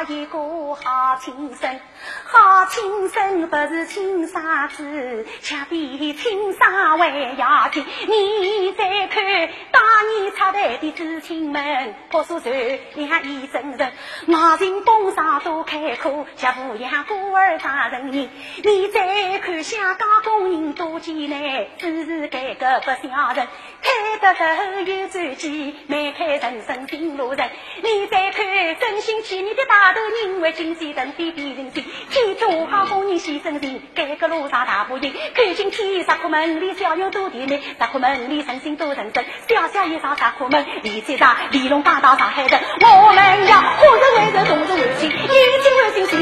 一个好亲生，好亲生不是亲生子，恰比亲生还要紧。你再看当年出来的知青们，朴素柔两一真人，外人风上都开阔，像抚养孤儿大人人。你再看香港工人多艰难，只是改革不像人，开得头有转机，迈开人生新路人。你再看真心企业的大头，因为经济等比比人心，替中华工人牺牲人，改革路上大步行。看今天石库门里小有多甜美，石库门里人心多认真，小小一上石库门，李局长李龙帮到上海人，我们要活着为人，动着为情，一起为心。